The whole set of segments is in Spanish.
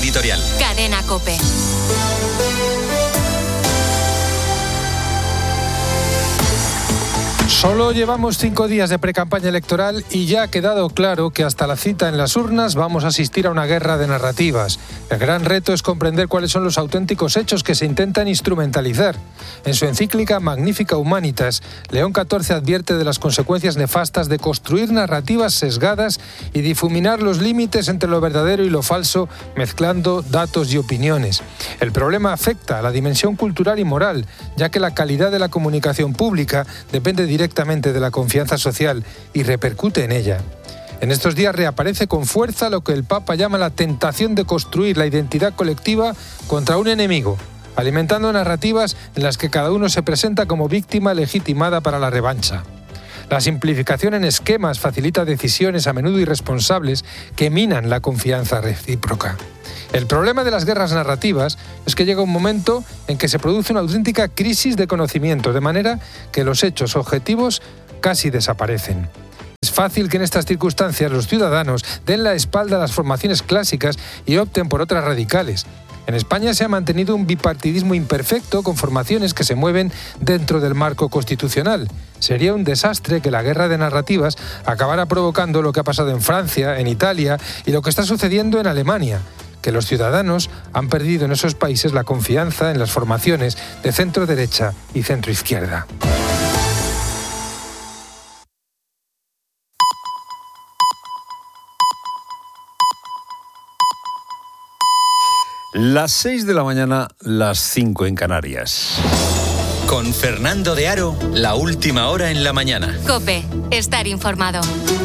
editorial. Cadena COPE. Solo llevamos 5 días de precampaña electoral y ya ha quedado claro que hasta la cita en las urnas vamos a asistir a una guerra de narrativas. El gran reto es comprender cuáles son los auténticos hechos que se intentan instrumentalizar. En su encíclica Magnificat Humanitas, León XIV advierte de las consecuencias nefastas de construir narrativas sesgadas y difuminar los límites entre lo verdadero y lo falso, mezclando datos y opiniones. El problema afecta a la dimensión cultural y moral, ya que la calidad de la comunicación pública depende directamente de la confianza social y repercute en ella. En estos días reaparece con fuerza lo que el Papa llama la tentación de construir la identidad colectiva contra un enemigo, alimentando narrativas en las que cada uno se presenta como víctima legitimada para la revancha. La simplificación en esquemas facilita decisiones a menudo irresponsables que minan la confianza recíproca. El problema de las guerras narrativas es que llega un momento en que se produce una auténtica crisis de conocimiento, de manera que los hechos objetivos casi desaparecen. Es fácil que en estas circunstancias los ciudadanos den la espalda a las formaciones clásicas y opten por otras radicales. En España se ha mantenido un bipartidismo imperfecto con formaciones que se mueven dentro del marco constitucional. Sería un desastre que la guerra de narrativas acabara provocando lo que ha pasado en Francia, en Italia y lo que está sucediendo en Alemania, que los ciudadanos han perdido en esos países la confianza en las formaciones de centro-derecha y centro-izquierda. Las 6 de la mañana, las 5 en Canarias. Con Fernando de Aro, la última hora en la mañana. COPE, estar informado.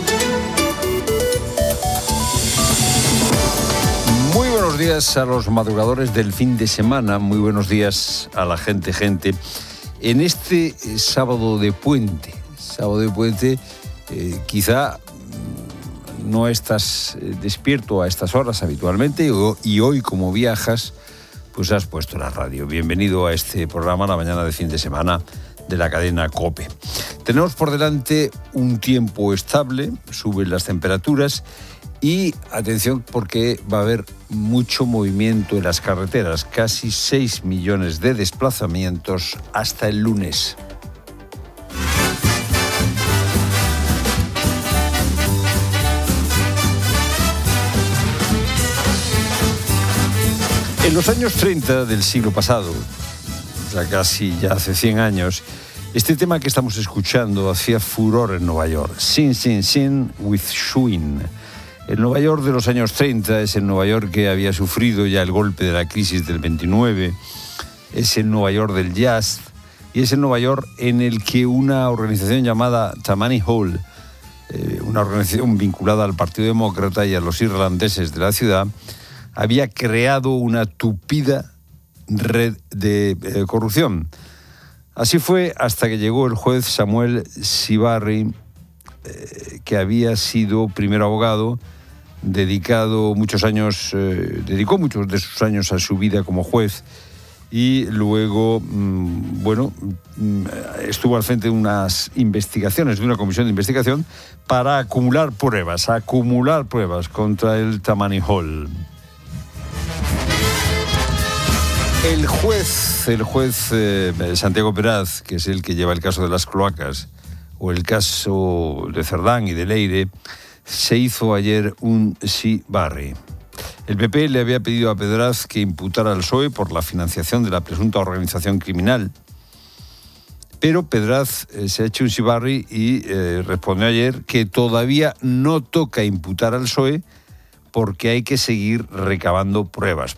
Muy buenos días a los madrugadores del fin de semana, muy buenos días a la gente. En este sábado de puente, quizá no estás despierto a estas horas habitualmente y hoy, como viajas, pues has puesto la radio. Bienvenido a este programa, la mañana de fin de semana de la cadena COPE. Tenemos por delante un tiempo estable, suben las temperaturas y atención porque va a haber mucho movimiento en las carreteras, casi 6 millones de desplazamientos hasta el lunes. En los años 30 del siglo pasado, ya hace 100 años, este tema que estamos escuchando hacía furor en Nueva York. Sin, sin, sin, with Schwinn. El Nueva York de los años 30 es el Nueva York que había sufrido ya el golpe de la crisis del 29, es el Nueva York del jazz y es el Nueva York en el que una organización llamada Tammany Hall, una organización vinculada al Partido Demócrata y a los irlandeses de la ciudad, había creado una tupida red de corrupción. Así fue hasta que llegó el juez Samuel Sibarry, que había sido primero abogado, dedicó muchos de sus años a su vida como juez y luego, estuvo al frente de unas investigaciones, de una comisión de investigación para acumular pruebas contra el Tammany Hall. El juez Santiago Peraz, que es el que lleva el caso de las cloacas, o el caso de Cerdán y de Leire, se hizo ayer un Sibarry. El PP le había pedido a Peraz que imputara al PSOE por la financiación de la presunta organización criminal. Pero Peraz se ha hecho un Sibarry y respondió ayer que todavía no toca imputar al PSOE porque hay que seguir recabando pruebas.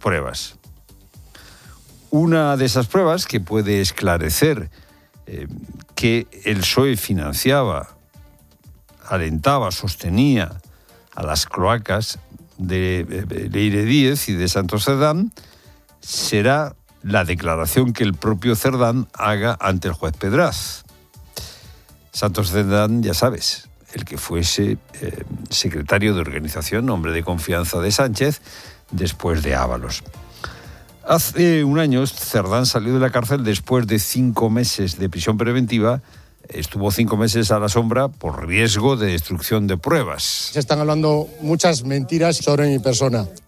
Una de esas pruebas que puede esclarecer que el PSOE financiaba, alentaba, sostenía a las cloacas de Leire Díez y de Santos Cerdán será la declaración que el propio Cerdán haga ante el juez Peraz. Santos Cerdán, ya sabes, el que fuese secretario de organización, hombre de confianza de Sánchez, después de Ábalos. Hace un año Cerdán salió de la cárcel después de 5 meses de prisión preventiva. Estuvo 5 meses a la sombra por riesgo de destrucción de pruebas. Se están hablando muchas mentiras sobre mi persona.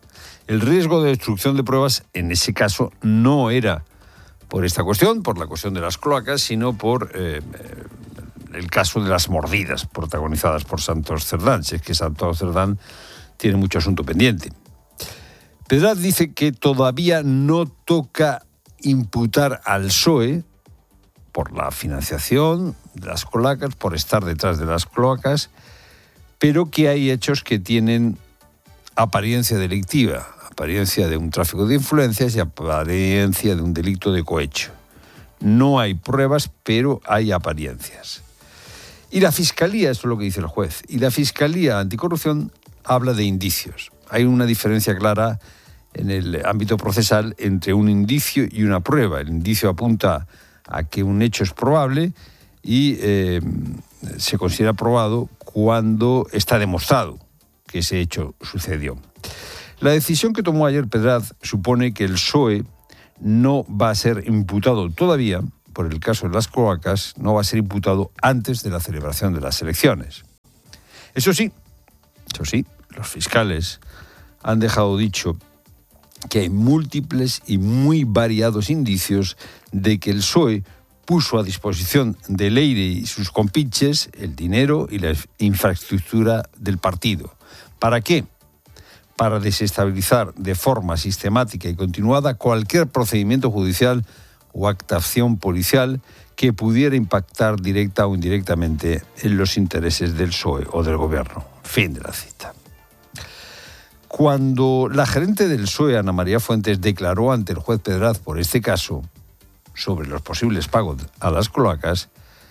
El riesgo de destrucción de pruebas, en ese caso, no era por esta cuestión, por la cuestión de las cloacas, sino por el caso de las mordidas protagonizadas por Santos Cerdán. Si es que Santos Cerdán tiene mucho asunto pendiente. Pedraz dice que todavía no toca imputar al PSOE por la financiación de las cloacas, por estar detrás de las cloacas, pero que hay hechos que tienen apariencia delictiva, apariencia de un tráfico de influencias y apariencia de un delito de cohecho. No hay pruebas, pero hay apariencias. Y la Fiscalía, esto es lo que dice el juez, y la Fiscalía Anticorrupción habla de indicios. Hay una diferencia clara en el ámbito procesal entre un indicio y una prueba. El indicio apunta a que un hecho es probable y se considera probado cuando está demostrado que ese hecho sucedió. La decisión que tomó ayer Pedraz supone que el PSOE no va a ser imputado todavía, por el caso de las cloacas, no va a ser imputado antes de la celebración de las elecciones. Eso sí, los fiscales han dejado dicho que hay múltiples y muy variados indicios de que el PSOE puso a disposición de Leire y sus compinches el dinero y la infraestructura del partido. ¿Para qué? Para desestabilizar de forma sistemática y continuada cualquier procedimiento judicial o actuación policial que pudiera impactar directa o indirectamente en los intereses del PSOE o del gobierno. Fin de la cita. Cuando la gerente del PSOE, Ana María Fuentes, declaró ante el juez Pedraz por este caso sobre los posibles pagos a las cloacas,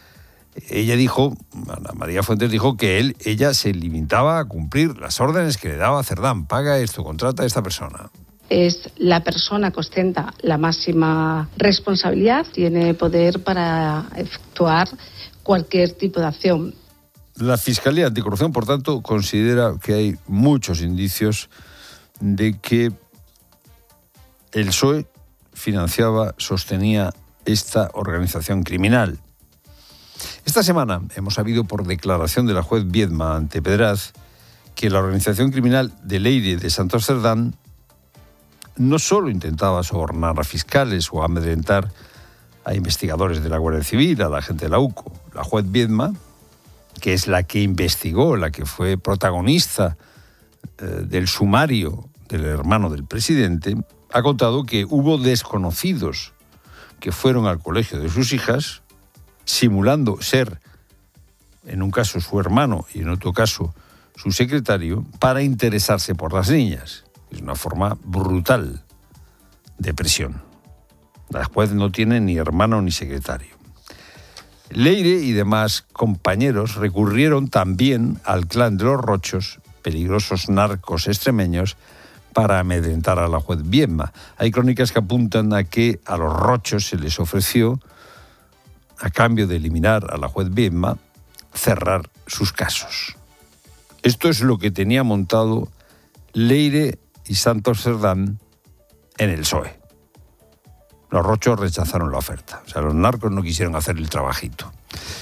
Ana María Fuentes dijo que ella se limitaba a cumplir las órdenes que le daba Cerdán. Paga esto, contrata a esta persona. Es la persona que ostenta la máxima responsabilidad, tiene poder para efectuar cualquier tipo de acción. La Fiscalía Anticorrupción, por tanto, considera que hay muchos indicios de que el PSOE sostenía esta organización criminal. Esta semana hemos sabido por declaración de la juez Viedma ante Pedraz que la organización criminal de Leire de Santos Cerdán no solo intentaba sobornar a fiscales o amedrentar a investigadores de la Guardia Civil, a la gente de la UCO. La juez Viedma, que es la que investigó, la que fue protagonista del sumario del hermano del presidente, ha contado que hubo desconocidos que fueron al colegio de sus hijas, simulando ser, en un caso su hermano y en otro caso su secretario, para interesarse por las niñas. Es una forma brutal de presión. La juez no tiene ni hermano ni secretario. Leire y demás compañeros recurrieron también al clan de los Rochos, peligrosos narcos extremeños, para amedrentar a la juez Viedma. Hay crónicas que apuntan a que a los Rochos se les ofreció, a cambio de eliminar a la juez Viedma, cerrar sus casos. Esto es lo que tenía montado Leire y Santos Cerdán en el PSOE. Los Rochos rechazaron la oferta. O sea, los narcos no quisieron hacer el trabajito.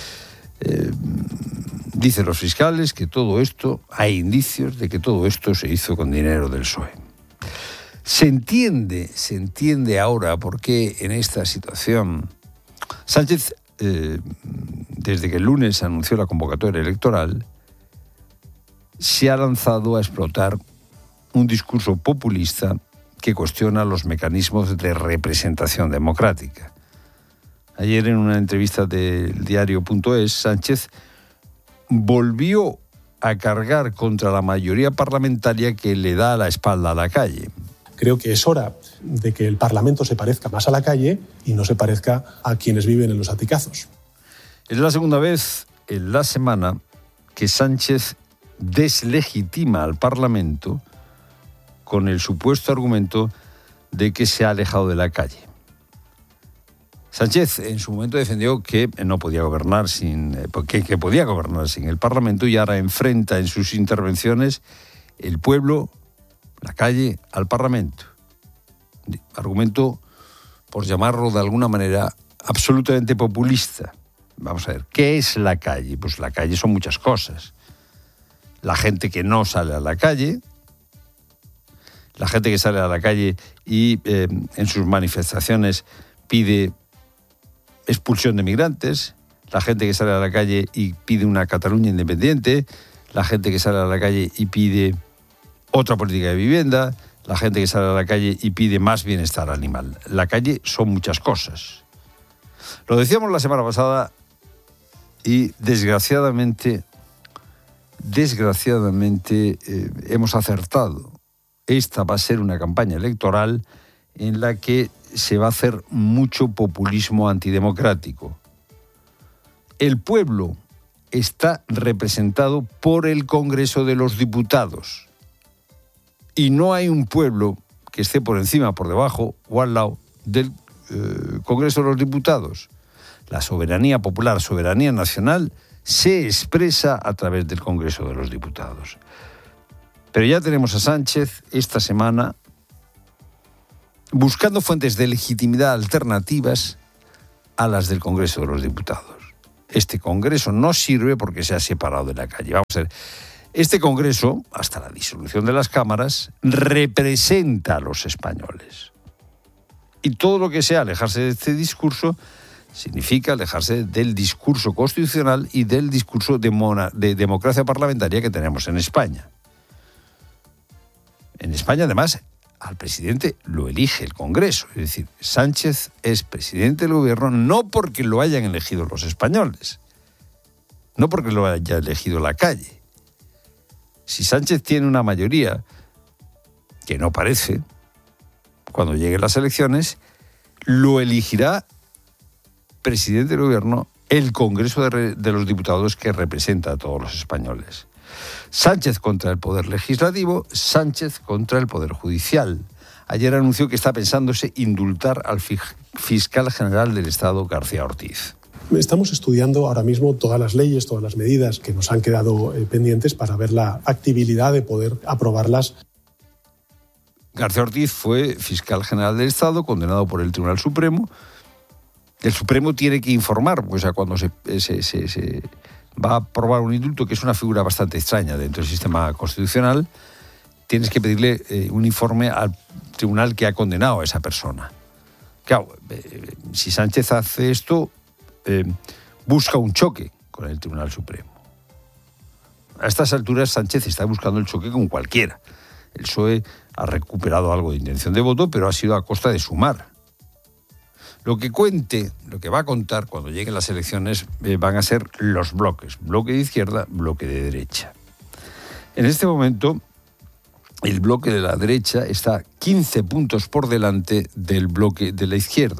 Dicen los fiscales que todo esto, hay indicios de que todo esto se hizo con dinero del PSOE. Se entiende ahora por qué en esta situación Sánchez, desde que el lunes anunció la convocatoria electoral, se ha lanzado a explotar un discurso populista que cuestiona los mecanismos de representación democrática. Ayer, en una entrevista del diario.es, Sánchez volvió a cargar contra la mayoría parlamentaria que le da la espalda a la calle. Creo que es hora de que el Parlamento se parezca más a la calle y no se parezca a quienes viven en los aticazos. Es la segunda vez en la semana que Sánchez deslegitima al Parlamento con el supuesto argumento de que se ha alejado de la calle. Sánchez en su momento defendió que no podía gobernar que podía gobernar sin el Parlamento, y ahora enfrenta en sus intervenciones el pueblo, la calle, al Parlamento. Argumento, por llamarlo de alguna manera, absolutamente populista. Vamos a ver, ¿qué es la calle? Pues la calle son muchas cosas. La gente que no sale a la calle, la gente que sale a la calle y en sus manifestaciones pide expulsión de migrantes, la gente que sale a la calle y pide una Cataluña independiente, la gente que sale a la calle y pide otra política de vivienda, la gente que sale a la calle y pide más bienestar animal. La calle son muchas cosas. Lo decíamos la semana pasada y desgraciadamente hemos acertado. Esta va a ser una campaña electoral en la que se va a hacer mucho populismo antidemocrático. El pueblo está representado por el Congreso de los Diputados. Y no hay un pueblo que esté por encima, por debajo o al lado del Congreso de los Diputados. La soberanía popular, soberanía nacional, se expresa a través del Congreso de los Diputados. Pero ya tenemos a Sánchez esta semana buscando fuentes de legitimidad alternativas a las del Congreso de los Diputados. Este Congreso no sirve porque se ha separado de la calle. Vamos a ver, este Congreso, hasta la disolución de las cámaras, representa a los españoles. Y todo lo que sea alejarse de este discurso significa alejarse del discurso constitucional y del discurso de democracia parlamentaria que tenemos en España. En España, además, al presidente lo elige el Congreso. Es decir, Sánchez es presidente del gobierno no porque lo hayan elegido los españoles, no porque lo haya elegido la calle. Si Sánchez tiene una mayoría, que no parece, cuando lleguen las elecciones, lo elegirá presidente del gobierno el Congreso de los Diputados, que representa a todos los españoles. Sánchez contra el Poder Legislativo, Sánchez contra el Poder Judicial. Ayer anunció que está pensándose indultar al fiscal general del Estado, García Ortiz. Estamos estudiando ahora mismo todas las leyes, todas las medidas que nos han quedado pendientes para ver la factibilidad de poder aprobarlas. García Ortiz fue fiscal general del Estado, condenado por el Tribunal Supremo. El Supremo tiene que informar, pues a cuando se va a aprobar un indulto, que es una figura bastante extraña dentro del sistema constitucional, tienes que pedirle un informe al tribunal que ha condenado a esa persona. Claro, si Sánchez hace esto, busca un choque con el Tribunal Supremo. A estas alturas Sánchez está buscando el choque con cualquiera. El PSOE ha recuperado algo de intención de voto, pero ha sido a costa de sumar. Lo que va a contar cuando lleguen las elecciones van a ser los bloques. Bloque de izquierda, bloque de derecha. En este momento, el bloque de la derecha está 15 puntos por delante del bloque de la izquierda.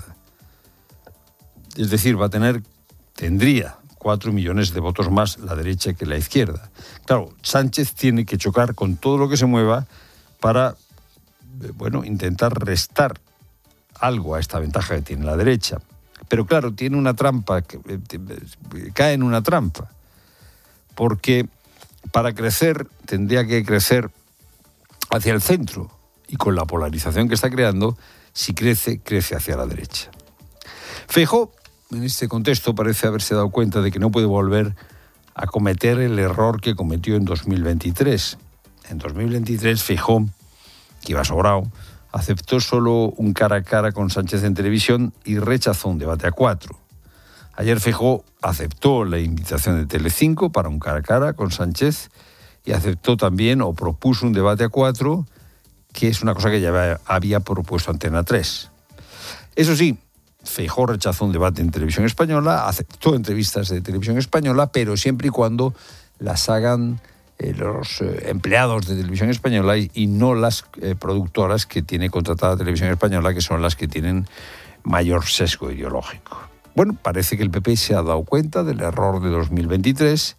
Es decir, tendría 4 millones de votos más la derecha que la izquierda. Claro, Sánchez tiene que chocar con todo lo que se mueva para, intentar restar algo a esta ventaja que tiene la derecha. Pero claro, tiene una trampa, cae en una trampa, porque para crecer tendría que crecer hacia el centro, y con la polarización que está creando, si crece hacia la derecha. Feijóo, en este contexto, parece haberse dado cuenta de que no puede volver a cometer el error que cometió en 2023. En 2023, Feijóo, que iba sobrado, aceptó solo un cara a cara con Sánchez en televisión y rechazó un debate a 4. Ayer Feijóo aceptó la invitación de Telecinco para un cara a cara con Sánchez y aceptó también o propuso un debate a 4, que es una cosa que ya había propuesto Antena 3. Eso sí, Feijóo rechazó un debate en Televisión Española, aceptó entrevistas de Televisión Española, pero siempre y cuando las hagan los empleados de Televisión Española y no las productoras que tiene contratada Televisión Española, que son las que tienen mayor sesgo ideológico. Bueno, parece que el PP se ha dado cuenta del error de 2023.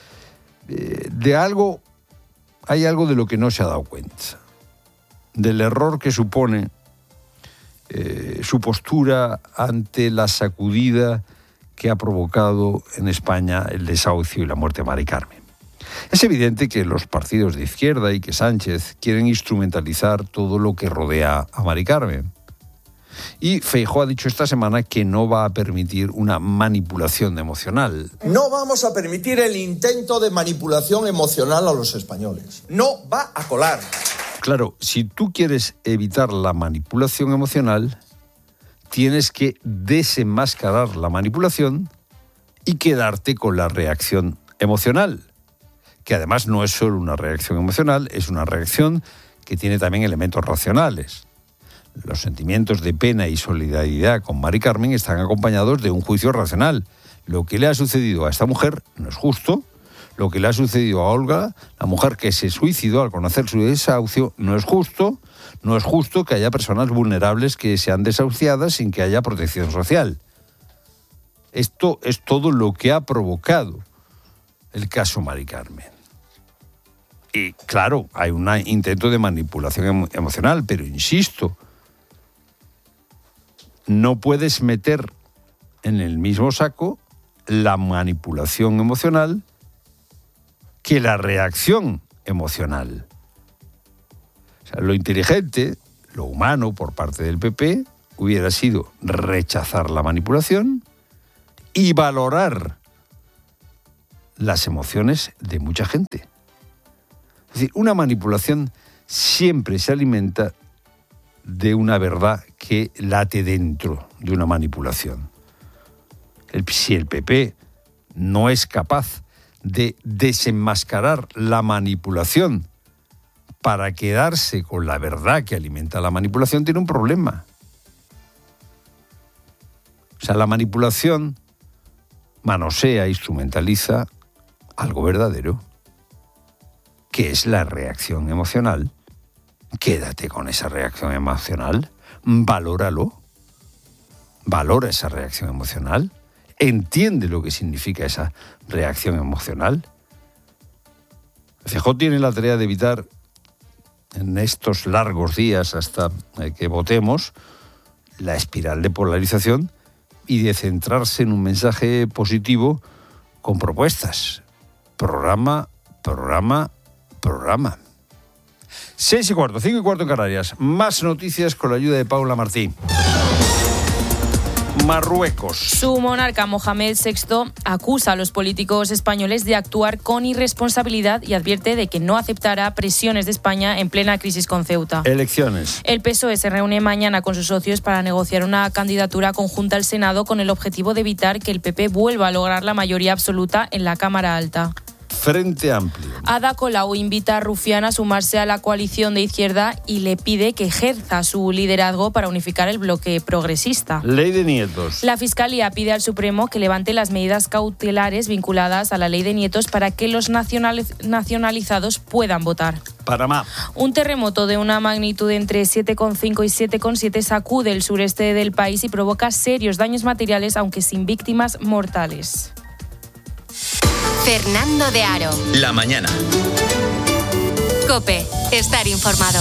Hay algo de lo que no se ha dado cuenta. Del error que supone su postura ante la sacudida que ha provocado en España el desahucio y la muerte de Mari Carmen. Es evidente que los partidos de izquierda y que Sánchez quieren instrumentalizar todo lo que rodea a Mari Carmen. Y Feijóo ha dicho esta semana que no va a permitir una manipulación emocional. No vamos a permitir el intento de manipulación emocional a los españoles. No va a colar. Claro, si tú quieres evitar la manipulación emocional, tienes que desenmascarar la manipulación y quedarte con la reacción emocional, que además no es solo una reacción emocional, es una reacción que tiene también elementos racionales. Los sentimientos de pena y solidaridad con Mari Carmen están acompañados de un juicio racional. Lo que le ha sucedido a esta mujer no es justo. Lo que le ha sucedido a Olga, la mujer que se suicidó al conocer su desahucio, no es justo. No es justo que haya personas vulnerables que sean desahuciadas sin que haya protección social. Esto es todo lo que ha provocado el caso Mari Carmen. Y claro, hay un intento de manipulación emocional, pero insisto, no puedes meter en el mismo saco la manipulación emocional que la reacción emocional. O sea, lo inteligente, lo humano por parte del PP hubiera sido rechazar la manipulación y valorar las emociones de mucha gente. Es decir, una manipulación siempre se alimenta de una verdad que late dentro de una manipulación. Si el PP no es capaz de desenmascarar la manipulación para quedarse con la verdad que alimenta la manipulación, tiene un problema. O sea, la manipulación manosea, instrumentaliza algo verdadero, que es la reacción emocional. Quédate con esa reacción emocional, valóralo, valora esa reacción emocional, entiende lo que significa esa reacción emocional. Feijóo tiene la tarea de evitar en estos largos días hasta que votemos la espiral de polarización y de centrarse en un mensaje positivo con propuestas. Programa. 6:15, 5:15 en Canarias. Más noticias con la ayuda de Paula Martín. Marruecos. Su monarca Mohamed VI acusa a los políticos españoles de actuar con irresponsabilidad y advierte de que no aceptará presiones de España en plena crisis con Ceuta. Elecciones. El PSOE se reúne mañana con sus socios para negociar una candidatura conjunta al Senado con el objetivo de evitar que el PP vuelva a lograr la mayoría absoluta en la Cámara Alta. Frente Amplio. Ada Colau invita a Rufián a sumarse a la coalición de izquierda y le pide que ejerza su liderazgo para unificar el bloque progresista. Ley de nietos. La Fiscalía pide al Supremo que levante las medidas cautelares vinculadas a la ley de nietos para que los nacionalizados puedan votar. Panamá. Un terremoto de una magnitud entre 7,5 y 7,7 sacude el sureste del país y provoca serios daños materiales, aunque sin víctimas mortales. Fernando de Aro. La mañana. COPE. Estar informado.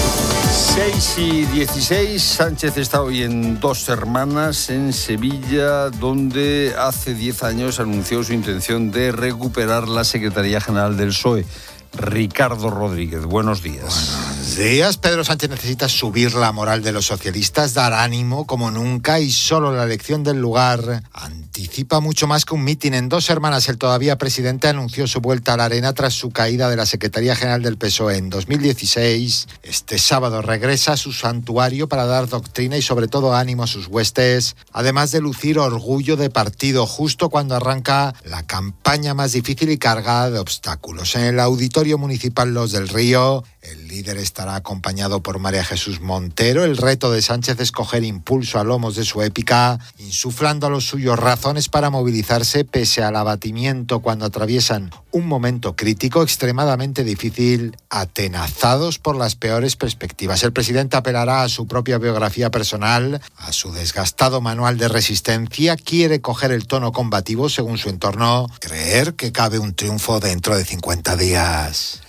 6:16. Sánchez está hoy en Dos Hermanas, en Sevilla, donde hace 10 años anunció su intención de recuperar la Secretaría General del PSOE. Ricardo Rodríguez, buenos días. Buenos días. Pedro Sánchez necesita subir la moral de los socialistas, dar ánimo como nunca, y solo la elección del lugar anticipa mucho más que un mitin. En Dos Hermanas, el todavía presidente anunció su vuelta a la arena tras su caída de la Secretaría General del PSOE en 2016. Este sábado regresa a su santuario para dar doctrina y sobre todo ánimo a sus huestes, además de lucir orgullo de partido justo cuando arranca la campaña más difícil y cargada de obstáculos. En el Auditorio Municipal Los del Río, el líder estará acompañado por María Jesús Montero. El reto de Sánchez es coger impulso a lomos de su épica, insuflando a los suyos razones para movilizarse pese al abatimiento cuando atraviesan un momento crítico extremadamente difícil, atenazados por las peores perspectivas. El presidente apelará a su propia biografía personal, a su desgastado manual de resistencia. Quiere coger el tono combativo según su entorno, creer que cabe un triunfo dentro de 50 días.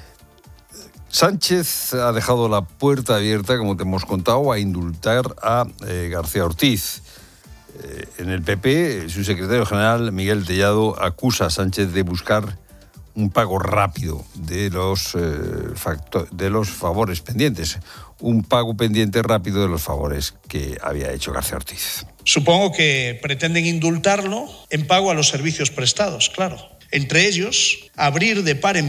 Sánchez ha dejado la puerta abierta, como te hemos contado, a indultar a García Ortiz. En el PP, su secretario general, Miguel Tellado, acusa a Sánchez de buscar un pago rápido de los favores pendientes. Un pago pendiente rápido de los favores que había hecho García Ortiz. Supongo que pretenden indultarlo en pago a los servicios prestados, claro. Entre ellos, abrir de par en par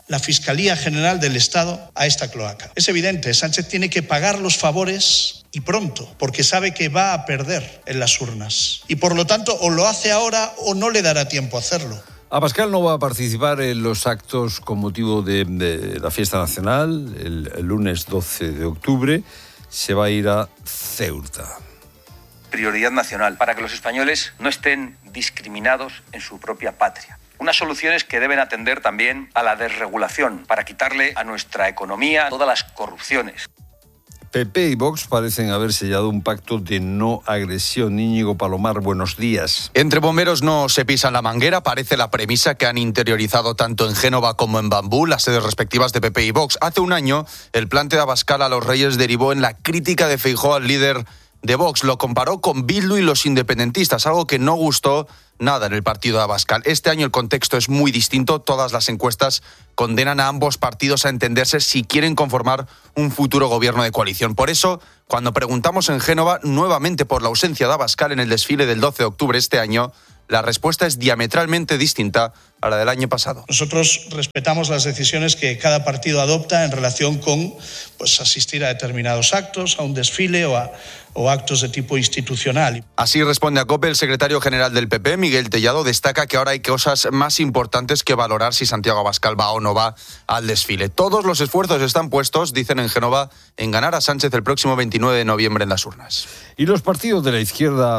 la Fiscalía General del Estado a esta cloaca. Es evidente, Sánchez tiene que pagar los favores y pronto, porque sabe que va a perder en las urnas. Y por lo tanto, o lo hace ahora o no le dará tiempo a hacerlo. Abascal no va a participar en los actos con motivo de la fiesta nacional. El lunes 12 de octubre se va a ir a Ceuta. Prioridad nacional, para que los españoles no estén discriminados en su propia patria. Unas soluciones que deben atender también a la desregulación, para quitarle a nuestra economía todas las corrupciones. PP y Vox parecen haber sellado un pacto de no agresión. Íñigo Palomar, buenos días. Entre bomberos no se pisan la manguera, parece la premisa que han interiorizado tanto en Génova como en Bambú, las sedes respectivas de PP y Vox. Hace un año, el plante de Abascal a los Reyes derivó en la crítica de Feijóo al líder de Vox. Lo comparó con Bildu y los independentistas, algo que no gustó nada en el partido de Abascal. Este año el contexto es muy distinto. Todas las encuestas condenan a ambos partidos a entenderse si quieren conformar un futuro gobierno de coalición. Por eso, cuando preguntamos en Génova nuevamente por la ausencia de Abascal en el desfile del 12 de octubre este año, la respuesta es diametralmente distinta a la del año pasado. Nosotros respetamos las decisiones que cada partido adopta en relación con asistir a determinados actos, a un desfile o actos de tipo institucional. Así responde a COPE el secretario general del PP, Miguel Tellado. Destaca que ahora hay cosas más importantes que valorar si Santiago Abascal va o no va al desfile. Todos los esfuerzos están puestos, dicen en Génova, en ganar a Sánchez el próximo 29 de noviembre en las urnas. Y los partidos de la izquierda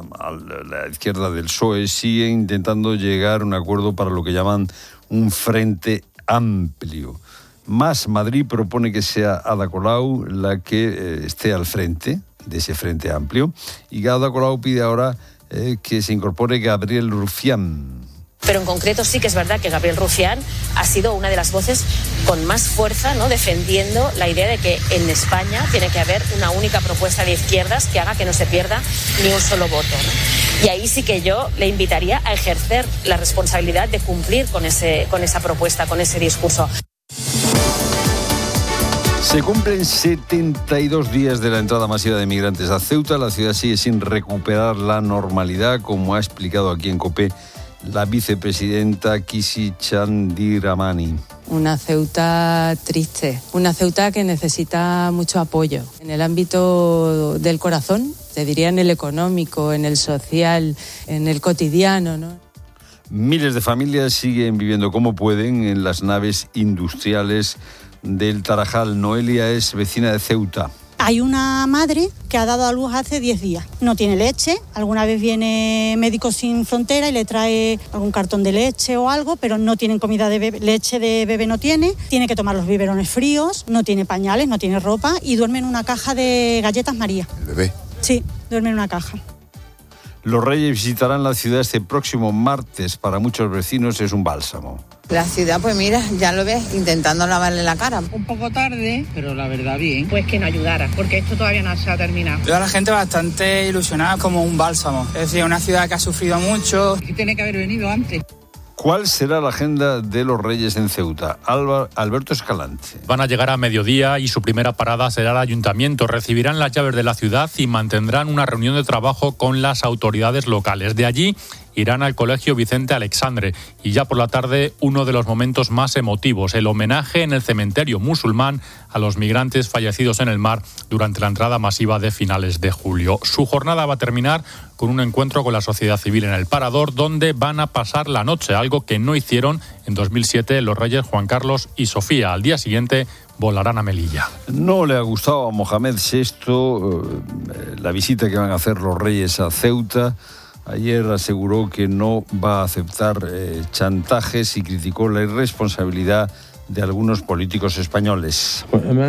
del PSOE siguen intentando llegar a un acuerdo para lo que llaman un frente amplio. Más Madrid propone que sea Ada Colau la que esté al frente de ese frente amplio, y Ada Colau pide ahora que se incorpore Gabriel Rufián. Pero en concreto sí que es verdad que Gabriel Rufián ha sido una de las voces con más fuerza, ¿no?, defendiendo la idea de que en España tiene que haber una única propuesta de izquierdas que haga que no se pierda ni un solo voto, ¿no? Y ahí sí que yo le invitaría a ejercer la responsabilidad de cumplir con esa propuesta, con ese discurso. Se cumplen 72 días de la entrada masiva de migrantes a Ceuta. La ciudad sigue sin recuperar la normalidad, como ha explicado aquí en COPE la vicepresidenta Kisi Chandiramani. Una Ceuta triste, una Ceuta que necesita mucho apoyo en el ámbito del corazón, te diría en el económico, en el social, en el cotidiano, ¿no? Miles de familias siguen viviendo como pueden en las naves industriales del Tarajal. Noelia es vecina de Ceuta. Hay una madre que ha dado a luz hace 10 días. No tiene leche. Alguna vez viene Médicos Sin Frontera y le trae algún cartón de leche o algo, pero no tienen comida de bebé. Leche de bebé no tiene. Tiene que tomar los biberones fríos. No tiene pañales, no tiene ropa y duerme en una caja de galletas María. ¿El bebé? Sí, duerme en una caja. Los Reyes visitarán la ciudad este próximo martes. Para muchos vecinos es un bálsamo. La ciudad, pues mira, ya lo ves, intentando lavarle la cara. Un poco tarde, pero la verdad bien. Pues que no ayudara, porque esto todavía no se ha terminado. Veo a la gente bastante ilusionada, como un bálsamo. Es decir, una ciudad que ha sufrido mucho. Y tiene que haber venido antes. ¿Cuál será la agenda de los Reyes en Ceuta? Alberto Escalante. Van a llegar a mediodía y su primera parada será el ayuntamiento. Recibirán las llaves de la ciudad y mantendrán una reunión de trabajo con las autoridades locales. De allí irán al Colegio Vicente Alexandre y ya por la tarde uno de los momentos más emotivos, el homenaje en el cementerio musulmán a los migrantes fallecidos en el mar durante la entrada masiva de finales de julio. Su jornada va a terminar con un encuentro con la sociedad civil en el Parador, donde van a pasar la noche, algo que no hicieron en 2007 los reyes Juan Carlos y Sofía. Al día siguiente volarán a Melilla. No le ha gustado a Mohamed VI la visita que van a hacer los reyes a Ceuta. Ayer aseguró que no va a aceptar chantajes y criticó la irresponsabilidad de algunos políticos españoles.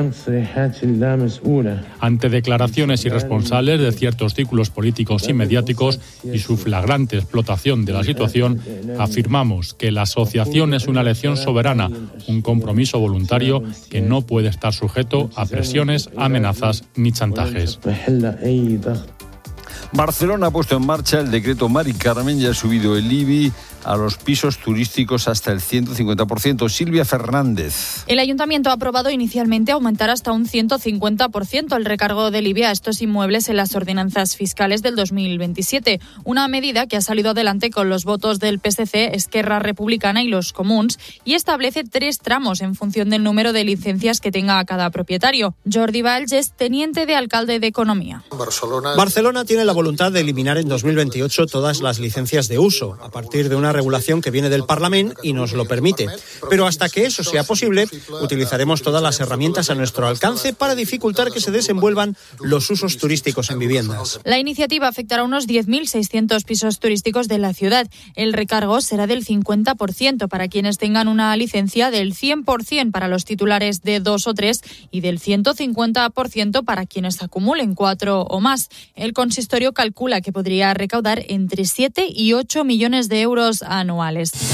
Ante declaraciones irresponsables de ciertos círculos políticos y mediáticos y su flagrante explotación de la situación, afirmamos que la asociación es una elección soberana, un compromiso voluntario que no puede estar sujeto a presiones, amenazas ni chantajes. Barcelona ha puesto en marcha el decreto Mari Carmen y ha subido el IBI a los pisos turísticos hasta el 150%. Silvia Fernández. El Ayuntamiento ha aprobado inicialmente aumentar hasta un 150% el recargo del IBI a estos inmuebles en las ordenanzas fiscales del 2027. Una medida que ha salido adelante con los votos del PSC, Esquerra Republicana y los Comuns, y establece 3 tramos en función del número de licencias que tenga cada propietario. Jordi Valls es teniente de alcalde de Economía. Barcelona tiene la voluntad de eliminar en 2028 todas las licencias de uso, a partir de una regulación que viene del Parlamento y nos lo permite. Pero hasta que eso sea posible, utilizaremos todas las herramientas a nuestro alcance para dificultar que se desenvuelvan los usos turísticos en viviendas. La iniciativa afectará a unos 10.600 pisos turísticos de la ciudad. El recargo será del 50% para quienes tengan una licencia, del 100% para los titulares de 2 o 3 y del 150% para quienes acumulen 4 o más. El consistorio calcula que podría recaudar entre 7 y 8 millones de euros anuales.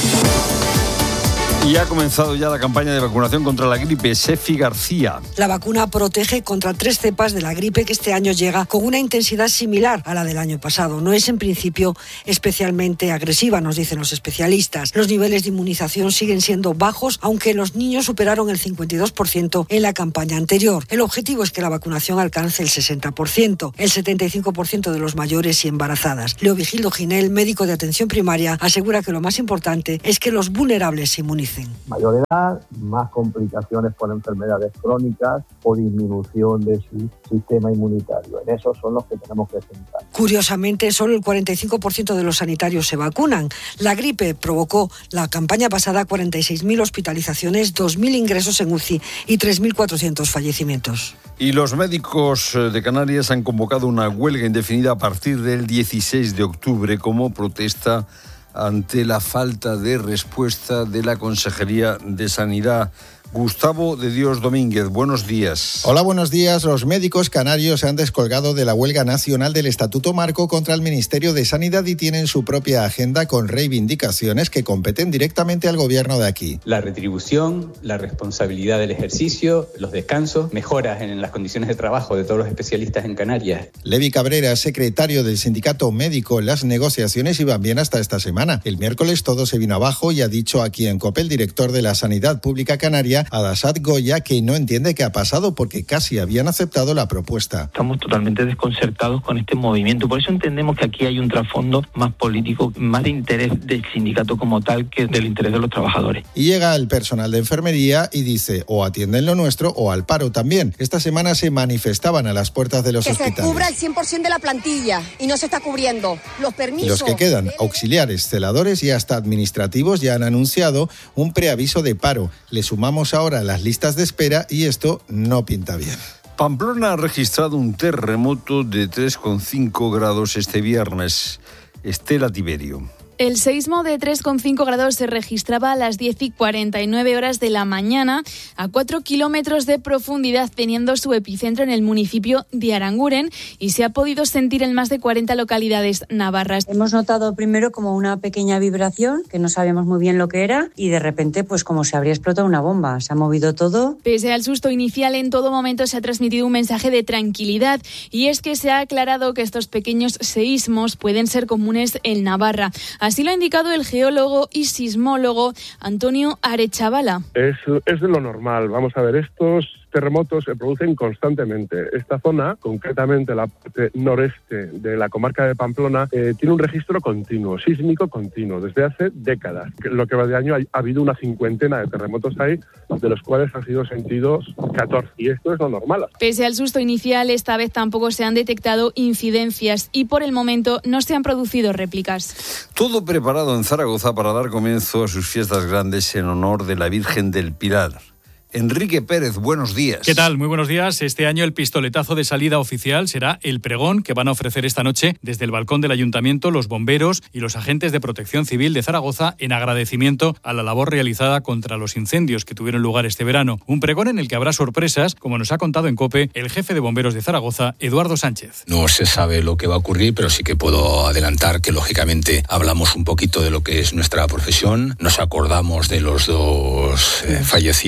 Y ha comenzado ya la campaña de vacunación contra la gripe. Sefi García. La vacuna protege contra 3 cepas de la gripe que este año llega con una intensidad similar a la del año pasado. No es en principio especialmente agresiva, nos dicen los especialistas. Los niveles de inmunización siguen siendo bajos, aunque los niños superaron el 52% en la campaña anterior. El objetivo es que la vacunación alcance el 60%, el 75% de los mayores y embarazadas. Leovigildo Ginel, médico de atención primaria, asegura que lo más importante es que los vulnerables se inmunicen. Mayor edad, más complicaciones por enfermedades crónicas o disminución de su sistema inmunitario. En esos son los que tenemos que centrar. Curiosamente, solo el 45% de los sanitarios se vacunan. La gripe provocó la campaña pasada 46.000 hospitalizaciones, 2.000 ingresos en UCI y 3.400 fallecimientos. Y los médicos de Canarias han convocado una huelga indefinida a partir del 16 de octubre como protesta ante la falta de respuesta de la Consejería de Sanidad. Gustavo de Dios Domínguez, buenos días. Hola, buenos días. Los médicos canarios se han descolgado de la huelga nacional del Estatuto Marco contra el Ministerio de Sanidad y tienen su propia agenda con reivindicaciones que competen directamente al gobierno de aquí. La retribución, la responsabilidad del ejercicio, los descansos, mejoras en las condiciones de trabajo de todos los especialistas en Canarias. Levi Cabrera, secretario del sindicato médico, las negociaciones iban bien hasta esta semana. El miércoles todo se vino abajo y ha dicho aquí en COPE el director de la Sanidad Pública Canaria, Adasat Goya, que no entiende qué ha pasado porque casi habían aceptado la propuesta. Estamos totalmente desconcertados con este movimiento, por eso entendemos que aquí hay un trasfondo más político, más de interés del sindicato como tal que del interés de los trabajadores. Y llega el personal de enfermería y dice, o atienden lo nuestro o al paro también. Esta semana se manifestaban a las puertas de los hospitales. Que se cubra el 100% de la plantilla y no se está cubriendo. Los permisos. Los que quedan, auxiliares, celadores y hasta administrativos, ya han anunciado un preaviso de paro. Le sumamos ahora las listas de espera y esto no pinta bien. Pamplona ha registrado un terremoto de 3,5 grados este viernes. Estela Tiberio. El seísmo de 3,5 grados se registraba a las 10:49 horas de la mañana a 4 kilómetros de profundidad, teniendo su epicentro en el municipio de Aranguren y se ha podido sentir en más de 40 localidades navarras. Hemos notado primero como una pequeña vibración, que no sabíamos muy bien lo que era, y de repente pues como si habría explotado una bomba. Se ha movido todo. Pese al susto inicial, en todo momento se ha transmitido un mensaje de tranquilidad y es que se ha aclarado que estos pequeños seísmos pueden ser comunes en Navarra. Así lo ha indicado el geólogo y sismólogo Antonio Arechavala. Es de lo normal. Vamos a ver, estos terremotos se producen constantemente. Esta zona, concretamente la parte noreste de la comarca de Pamplona, tiene un registro continuo, sísmico continuo, desde hace décadas. Lo que va de año ha habido una 50 de terremotos ahí, de los cuales han sido sentidos 14. Y esto es lo normal. Pese al susto inicial, esta vez tampoco se han detectado incidencias y por el momento no se han producido réplicas. Todo preparado en Zaragoza para dar comienzo a sus fiestas grandes en honor de la Virgen del Pilar. Enrique Pérez, buenos días. ¿Qué tal? Muy buenos días. Este año el pistoletazo de salida oficial será el pregón que van a ofrecer esta noche desde el balcón del Ayuntamiento los bomberos y los agentes de Protección Civil de Zaragoza en agradecimiento a la labor realizada contra los incendios que tuvieron lugar este verano. Un pregón en el que habrá sorpresas, como nos ha contado en COPE el jefe de bomberos de Zaragoza, Eduardo Sánchez. No se sabe lo que va a ocurrir, pero sí que puedo adelantar que lógicamente hablamos un poquito de lo que es nuestra profesión. Nos acordamos de los dos fallecidos este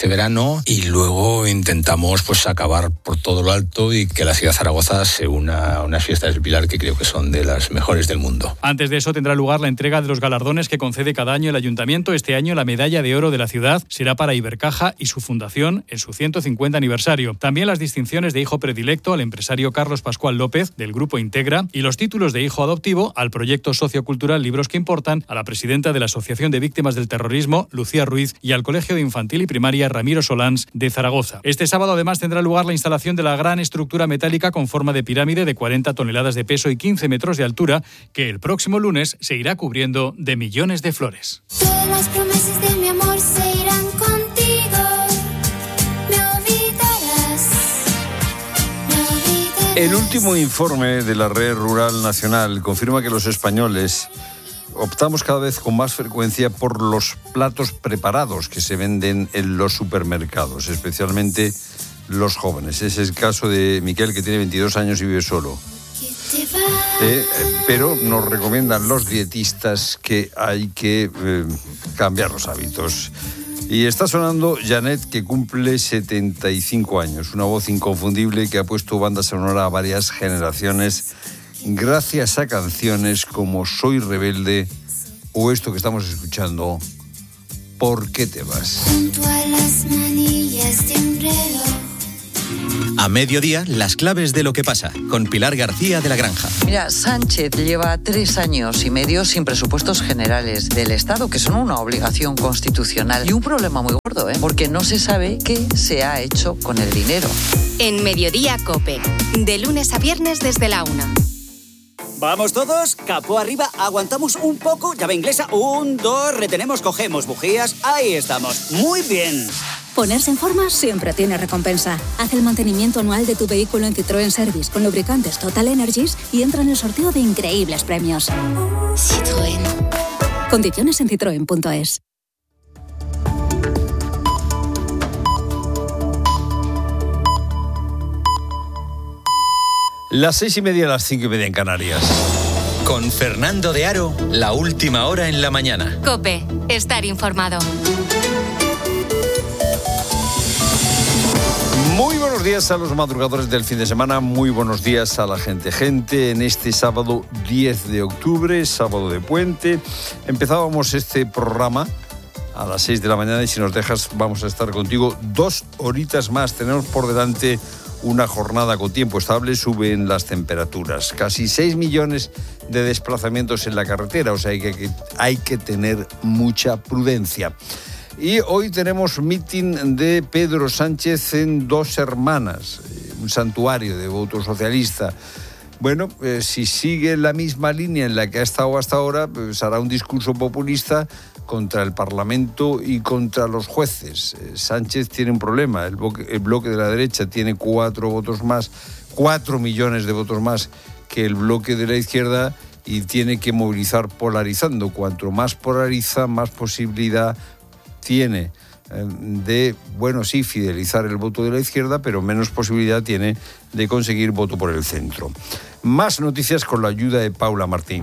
verano y luego intentamos pues acabar por todo lo alto y que la ciudad de Zaragoza se una a unas fiestas del Pilar que creo que son de las mejores del mundo. Antes de eso tendrá lugar la entrega de los galardones que concede cada año el Ayuntamiento. Este año la medalla de oro de la ciudad será para Ibercaja y su fundación en su 150 aniversario. También las distinciones de hijo predilecto al empresario Carlos Pascual López del Grupo Integra y los títulos de hijo adoptivo al proyecto sociocultural Libros que Importan, a la presidenta de la Asociación de Víctimas del Terrorismo, Lucía Ruiz, y al Colegio de Infantil y Primaria Ramiro Solans de Zaragoza. Este sábado además tendrá lugar la instalación de la gran estructura metálica con forma de pirámide de 40 toneladas de peso y 15 metros de altura que el próximo lunes se irá cubriendo de millones de flores. Todas las promesas de mi amor se irán contigo. Me olvidarás. El último informe de la Red Rural Nacional confirma que los españoles optamos cada vez con más frecuencia por los platos preparados que se venden en los supermercados, especialmente los jóvenes. Es el caso de Miquel, que tiene 22 años y vive solo. Pero nos recomiendan los dietistas que hay que cambiar los hábitos. Y está sonando Janet, que cumple 75 años, una voz inconfundible que ha puesto banda sonora a varias generaciones gracias a canciones como Soy Rebelde o esto que estamos escuchando, ¿Por qué te vas? Junto a las manillas de un reloj. A mediodía, las claves de lo que pasa, con Pilar García de la Granja. Mira, Sánchez lleva 3 años y medio sin presupuestos generales del Estado, que son una obligación constitucional. Y un problema muy gordo, porque no se sabe qué se ha hecho con el dinero. En Mediodía COPE, de lunes a viernes desde la 1. Vamos todos, capó arriba, aguantamos un poco, llave inglesa, 1, 2, retenemos, cogemos bujías, ahí estamos, muy bien. Ponerse en forma siempre tiene recompensa. Haz el mantenimiento anual de tu vehículo en Citroën Service con lubricantes Total Energies y entra en el sorteo de increíbles premios. Citroën. Condiciones en citroen.es. Las 6:30, las 5:30 en Canarias. Con Fernando de Aro, la última hora en la mañana. COPE, estar informado. Muy buenos días a los madrugadores del fin de semana, muy buenos días a la gente en este sábado 10 de octubre, sábado de puente. Empezábamos este programa a las 6 de la mañana y si nos dejas vamos a estar contigo 2 horitas más. Tenemos por delante una jornada con tiempo estable, suben las temperaturas. Casi 6 millones de desplazamientos en la carretera, o sea que hay que tener mucha prudencia. Y hoy tenemos mitin de Pedro Sánchez en Dos Hermanas, un santuario de voto socialista. Bueno, si sigue la misma línea en la que ha estado hasta ahora, pues hará un discurso populista contra el Parlamento y contra los jueces. Sánchez tiene un problema, el bloque de la derecha tiene 4 millones de votos más que el bloque de la izquierda y tiene que movilizar polarizando. Cuanto más polariza, más posibilidad tiene de, bueno, sí, fidelizar el voto de la izquierda, pero menos posibilidad tiene de conseguir voto por el centro. Más noticias con la ayuda de Paula Martín.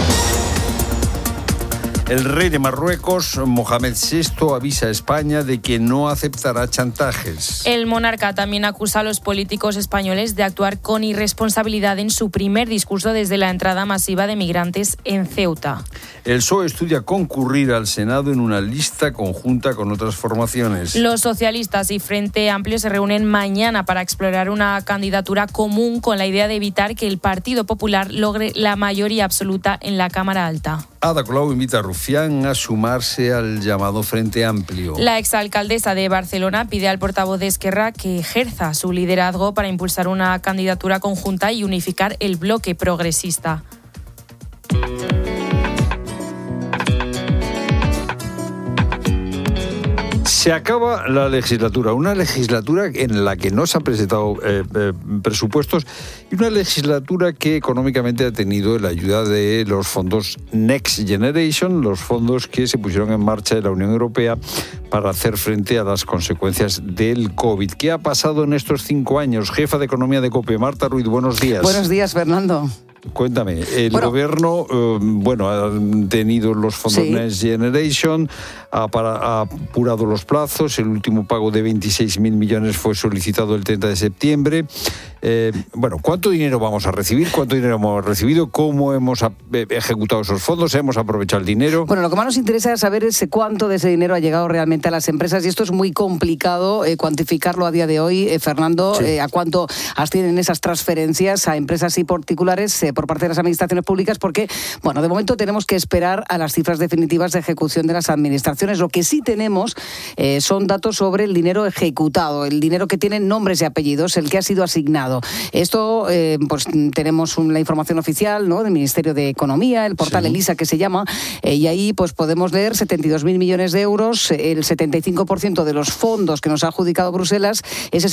El rey de Marruecos, Mohamed VI, avisa a España de que no aceptará chantajes. El monarca también acusa a los políticos españoles de actuar con irresponsabilidad en su primer discurso desde la entrada masiva de migrantes en Ceuta. El PSOE estudia concurrir al Senado en una lista conjunta con otras formaciones. Los socialistas y Frente Amplio se reúnen mañana para explorar una candidatura común con la idea de evitar que el Partido Popular logre la mayoría absoluta en la Cámara Alta. Ada Colau invita a Rufián a sumarse al llamado Frente Amplio. La exalcaldesa de Barcelona pide al portavoz de Esquerra que ejerza su liderazgo para impulsar una candidatura conjunta y unificar el bloque progresista. Se acaba la legislatura, una legislatura en la que no se han presentado presupuestos y una legislatura que económicamente ha tenido la ayuda de los fondos Next Generation, los fondos que se pusieron en marcha de la Unión Europea para hacer frente a las consecuencias del COVID. ¿Qué ha pasado en estos 5 años? Jefa de Economía de COPE, Marta Ruiz, buenos días. Buenos días, Fernando. Cuéntame, el gobierno, ha tenido los fondos Next Generation, ha apurado los plazos, el último pago de 26.000 millones fue solicitado el 30 de septiembre. ¿Cuánto dinero vamos a recibir? ¿Cuánto dinero hemos recibido? ¿Cómo hemos ejecutado esos fondos? ¿Hemos aprovechado el dinero? Bueno, lo que más nos interesa saber es cuánto de ese dinero ha llegado realmente a las empresas, y esto es muy complicado cuantificarlo a día de hoy, Fernando, a cuánto ascienden esas transferencias a empresas y particulares por parte de las administraciones públicas, porque, de momento tenemos que esperar a las cifras definitivas de ejecución de las administraciones. Lo que sí tenemos son datos sobre el dinero ejecutado, el dinero que tiene nombres y apellidos, el que ha sido asignado. Esto, tenemos la información oficial, ¿no?, del Ministerio de Economía, el portal Elisa que se llama, y ahí podemos leer 72.000 millones de euros, el 75% de los fondos que nos ha adjudicado Bruselas, ese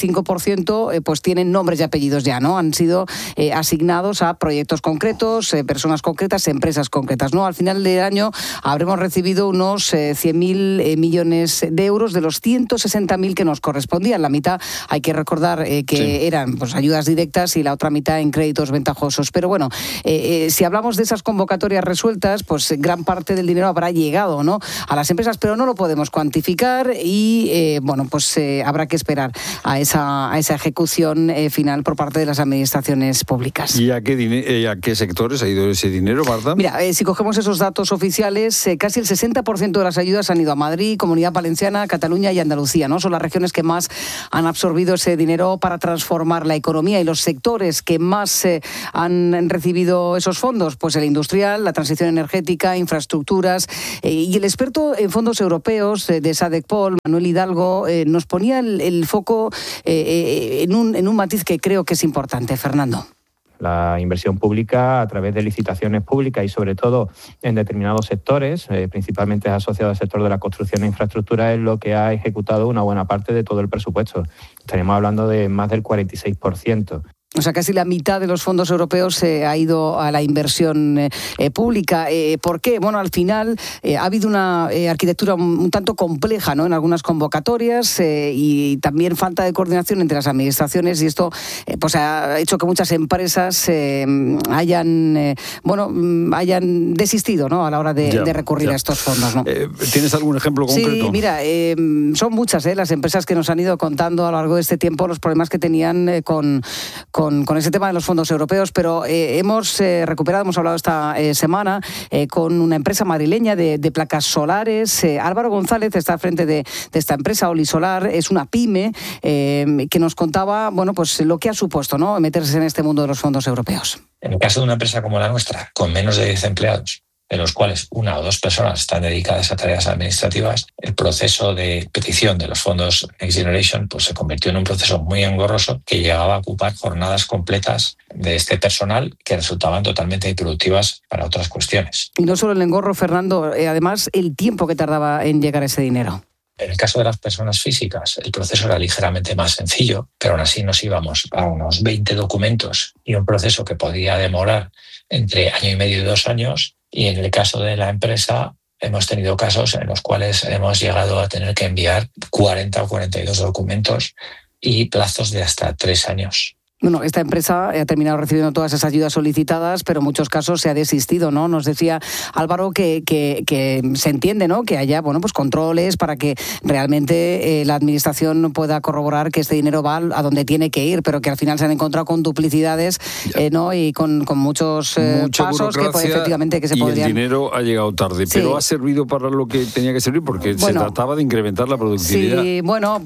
75% tienen nombres y apellidos ya, ¿no? Han sido asignados a proyectos concretos, personas concretas, empresas concretas, ¿no? Al final del año habremos recibido unos 100.000 millones de euros de los 160.000 que nos correspondían. La mitad, hay que recordar que eran ayudas directas y la otra mitad en créditos ventajosos. Pero si hablamos de esas convocatorias resueltas, gran parte del dinero habrá llegado, ¿no?, a las empresas, pero no lo podemos cuantificar y habrá que esperar a esa ejecución final por parte de las administraciones públicas. ¿Y a qué sectores ha ido ese dinero, Marta? Mira, si cogemos esos datos oficiales, casi el 60% de las ayudas han ido a Madrid, Comunidad Valenciana, Cataluña y Andalucía, ¿no? Son las regiones que más han absorbido ese dinero para transformar la economía, y los sectores que más han recibido esos fondos, el industrial, la transición energética, infraestructuras, y el experto en fondos europeos de SADC-Pol, Manuel Hidalgo, nos ponía el foco en un matiz que creo que es importante, Fernando. La inversión pública a través de licitaciones públicas y sobre todo en determinados sectores, principalmente asociado al sector de la construcción e infraestructura, es lo que ha ejecutado una buena parte de todo el presupuesto. Estaríamos hablando de más del 46%. O sea, casi la mitad de los fondos europeos ha ido a la inversión pública. ¿Por qué? Al final ha habido una arquitectura un tanto compleja, ¿no?, en algunas convocatorias y también falta de coordinación entre las administraciones, y esto ha hecho que muchas empresas hayan desistido, ¿no?, a la hora de recurrir a estos fondos, ¿no? ¿Tienes algún ejemplo concreto? Sí, mira, son muchas las empresas que nos han ido contando a lo largo de este tiempo los problemas que tenían con ese tema de los fondos europeos, pero hemos recuperado, hemos hablado esta semana con una empresa madrileña de placas solares. Álvaro González está al frente de esta empresa, Olisolar, es una pyme que nos contaba lo que ha supuesto, ¿no?, meterse en este mundo de los fondos europeos. En el caso de una empresa como la nuestra, con menos de 10 empleados, de los cuales 1 o 2 personas están dedicadas a tareas administrativas, el proceso de petición de los fondos Next Generation se convirtió en un proceso muy engorroso que llegaba a ocupar jornadas completas de este personal que resultaban totalmente improductivas para otras cuestiones. Y no solo el engorro, Fernando, además el tiempo que tardaba en llegar ese dinero. En el caso de las personas físicas, el proceso era ligeramente más sencillo, pero aún así nos íbamos a unos 20 documentos y un proceso que podía demorar entre 1 año y medio y 2 años. Y en el caso de la empresa hemos tenido casos en los cuales hemos llegado a tener que enviar 40 o 42 documentos y plazos de hasta 3 años. Bueno, esta empresa ha terminado recibiendo todas esas ayudas solicitadas, pero en muchos casos se ha desistido, ¿no? Nos decía Álvaro que se entiende, ¿no?, que haya controles para que realmente la administración pueda corroborar que este dinero va a donde tiene que ir, pero que al final se han encontrado con duplicidades, ¿no?, y con muchos pasos que efectivamente que se podrían. El dinero ha llegado tarde, pero ha servido para lo que tenía que servir, porque se trataba de incrementar la productividad. Sí,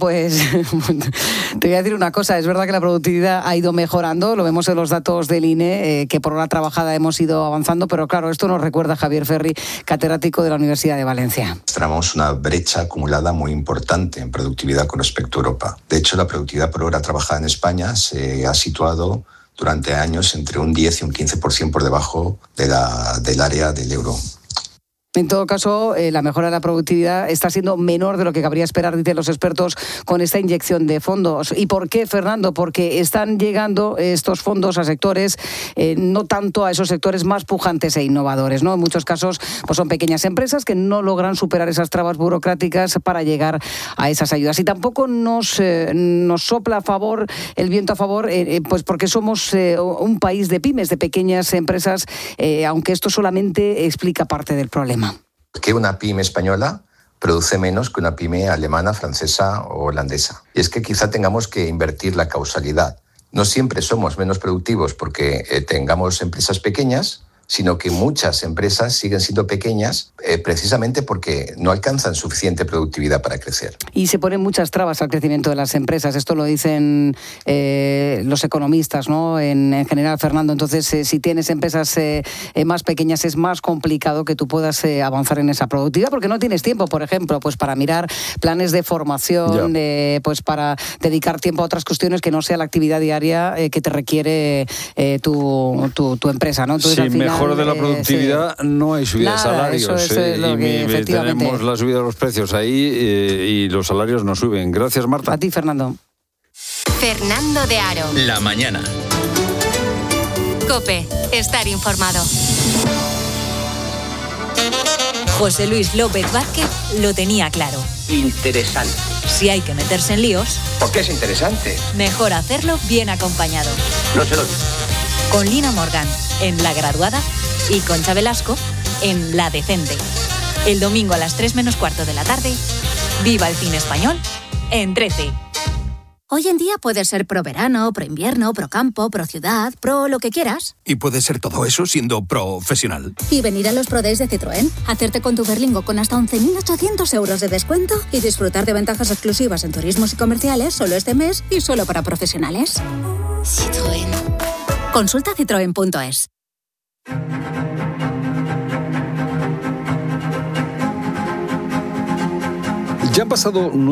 te voy a decir una cosa, es verdad que la productividad ha ido mejorando, lo vemos en los datos del INE, que por hora trabajada hemos ido avanzando, pero claro, esto nos recuerda Javier Ferri, catedrático de la Universidad de Valencia. Tenemos una brecha acumulada muy importante en productividad con respecto a Europa. De hecho, la productividad por hora trabajada en España se ha situado durante años entre un 10 y un 15% por debajo del área del euro. En todo caso, la mejora de la productividad está siendo menor de lo que cabría esperar, dicen los expertos, con esta inyección de fondos. ¿Y por qué, Fernando? Porque están llegando estos fondos a sectores, no tanto a esos sectores más pujantes e innovadores, ¿no? En muchos casos pues son pequeñas empresas que no logran superar esas trabas burocráticas para llegar a esas ayudas. Y tampoco nos sopla a favor, el viento a favor, pues porque somos un país de pymes, de pequeñas empresas, aunque esto solamente explica parte del problema. Que una pyme española produce menos que una pyme alemana, francesa o holandesa. Y es que quizá tengamos que invertir la causalidad. No siempre somos menos productivos porque tengamos empresas pequeñas, sino que muchas empresas siguen siendo pequeñas precisamente porque no alcanzan suficiente productividad para crecer. Y se ponen muchas trabas al crecimiento de las empresas. Esto lo dicen los economistas, ¿no? En general, Fernando. Entonces, si tienes empresas más pequeñas, es más complicado que tú puedas avanzar en esa productividad, porque no tienes tiempo, por ejemplo, pues para mirar planes de formación, pues para dedicar tiempo a otras cuestiones que no sea la actividad diaria que te requiere tu empresa, ¿no? Entonces, al final, mejora de la productividad, no hay subida de salarios. Tenemos la subida de los precios ahí y los salarios no suben. Gracias, Marta. A ti, Fernando. Fernando de Aro. La mañana. COPE. Estar informado. José Luis López Vázquez lo tenía claro. Interesante. Si hay que meterse en líos, ¿por qué es interesante? Mejor hacerlo bien acompañado. No se lo digo. Con Lina Morgan en La Graduada y Concha Velasco en La Decente. El domingo a las 3:15 de la tarde, viva el cine español en 13. Hoy en día puedes ser pro verano, pro invierno, pro campo, pro ciudad, pro lo que quieras. Y puedes ser todo eso siendo profesional. Y venir a los Pro Days de Citroën, hacerte con tu Berlingo con hasta 11.800 euros de descuento y disfrutar de ventajas exclusivas en turismos y comerciales solo este mes y solo para profesionales. Citroën. Consulta citroen.es. Ya han pasado